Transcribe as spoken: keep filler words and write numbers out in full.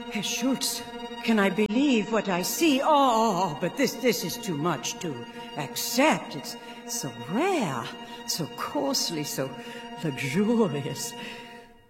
Herr Schultz, can I believe what I see? Oh, but this this is too much to accept. It's so rare, so costly, so luxurious.